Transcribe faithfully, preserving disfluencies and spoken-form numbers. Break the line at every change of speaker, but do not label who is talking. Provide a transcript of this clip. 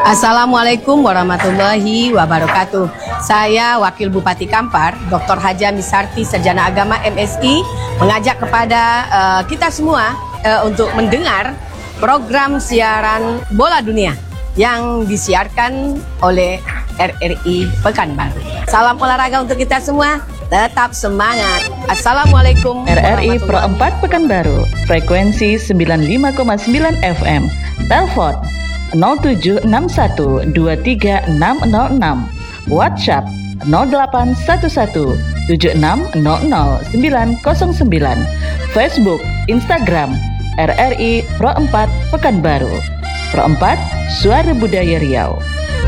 Assalamualaikum warahmatullahi wabarakatuh. Saya Wakil Bupati Kampar, Doktor Haja Misarti, Sarjana Agama M Si, mengajak kepada uh, kita semua uh, untuk mendengar program siaran Bola Dunia yang disiarkan oleh R R I Pekanbaru. Salam olahraga untuk kita semua, tetap semangat. Assalamualaikum.
R R I Pro empat Pekanbaru, frekuensi sembilan puluh lima koma sembilan F M. Telepon nol tujuh enam satu dua tiga enam nol enam, WhatsApp nol delapan satu satu tujuh enam nol nol sembilan nol sembilan, Facebook, Instagram R R I Pro empat Pekanbaru. Pro empat, Suara Budaya Riau.